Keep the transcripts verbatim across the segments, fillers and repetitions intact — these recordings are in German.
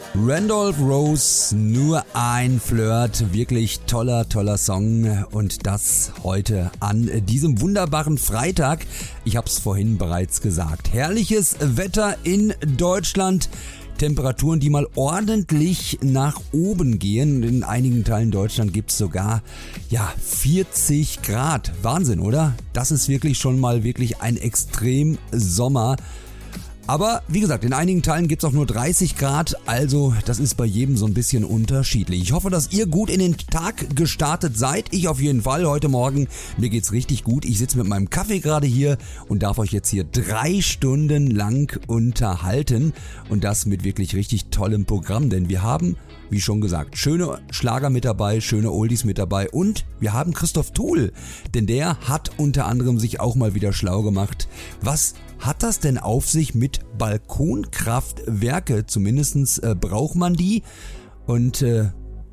Randolph Rose, nur ein Flirt, wirklich toller, toller Song und das heute an diesem wunderbaren Freitag. Ich habe es vorhin bereits gesagt, herrliches Wetter in Deutschland, Temperaturen, die mal ordentlich nach oben gehen. In einigen Teilen Deutschland gibt es sogar ja vierzig Grad, Wahnsinn, oder? Das ist wirklich schon mal wirklich ein Extrem-Sommer. Aber wie gesagt, in einigen Teilen gibt es auch nur dreißig Grad, also das ist bei jedem so ein bisschen unterschiedlich. Ich hoffe, dass ihr gut in den Tag gestartet seid. Ich auf jeden Fall heute Morgen. Mir geht's richtig gut. Ich sitze mit meinem Kaffee gerade hier und darf euch jetzt hier drei Stunden lang unterhalten. Und das mit wirklich richtig tollem Programm, denn wir haben, wie schon gesagt, schöne Schlager mit dabei, schöne Oldies mit dabei und wir haben Christoph Tuhl, denn der hat unter anderem sich auch mal wieder schlau gemacht. Was hat das denn auf sich mit Balkonkraftwerke? Zumindestens äh, braucht man die und äh,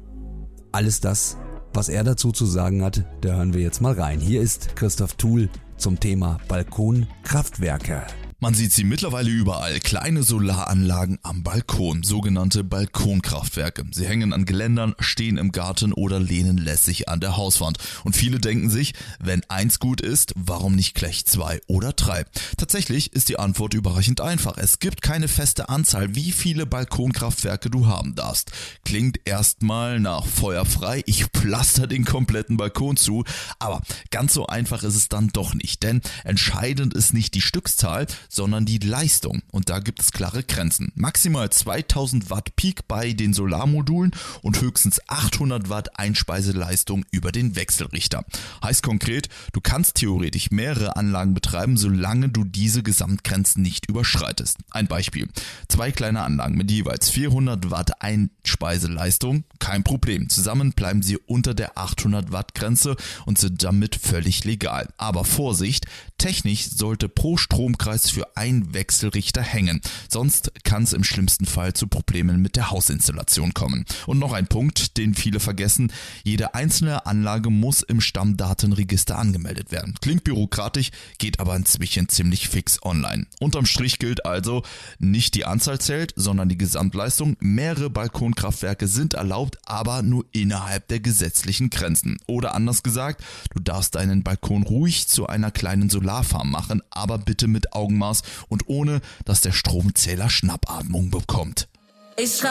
alles das, was er dazu zu sagen hat, da hören wir jetzt mal rein. Hier ist Christoph Tuhl zum Thema Balkonkraftwerke. Man sieht sie mittlerweile überall, kleine Solaranlagen am Balkon, sogenannte Balkonkraftwerke. Sie hängen an Geländern, stehen im Garten oder lehnen lässig an der Hauswand. Und viele denken sich, wenn eins gut ist, warum nicht gleich zwei oder drei? Tatsächlich ist die Antwort überraschend einfach. Es gibt keine feste Anzahl, wie viele Balkonkraftwerke du haben darfst. Klingt erstmal nach feuerfrei, ich pflaster den kompletten Balkon zu, aber ganz so einfach ist es dann doch nicht, denn entscheidend ist nicht die Stückzahl, sondern die Leistung. Und da gibt es klare Grenzen. Maximal zweitausend Watt Peak bei den Solarmodulen und höchstens achthundert Watt Einspeiseleistung über den Wechselrichter. Heißt konkret, du kannst theoretisch mehrere Anlagen betreiben, solange du diese Gesamtgrenzen nicht überschreitest. Ein Beispiel. Zwei kleine Anlagen mit jeweils vierhundert Watt Einspeiseleistung, kein Problem. Zusammen bleiben sie unter der achthundert Watt Grenze und sind damit völlig legal. Aber Vorsicht, technisch sollte pro Stromkreis für einen Wechselrichter hängen. Sonst kann es im schlimmsten Fall zu Problemen mit der Hausinstallation kommen. Und noch ein Punkt, den viele vergessen. Jede einzelne Anlage muss im Stammdatenregister angemeldet werden. Klingt bürokratisch, geht aber inzwischen ziemlich fix online. Unterm Strich gilt also, nicht die Anzahl zählt, sondern die Gesamtleistung. Mehrere Balkonkraftwerke sind erlaubt, aber nur innerhalb der gesetzlichen Grenzen. Oder anders gesagt, du darfst deinen Balkon ruhig zu einer kleinen Solarfarm machen, aber bitte mit Augenmaß und ohne, dass der Stromzähler Schnappatmung bekommt. Ich